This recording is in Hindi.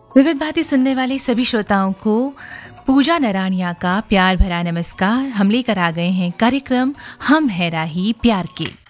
विविध भांति सुनने वाले सभी श्रोताओं को पूजा नराणिया का प्यार भरा नमस्कार। हम लेकर आ गए हैं कार्यक्रम हम है राही प्यार के।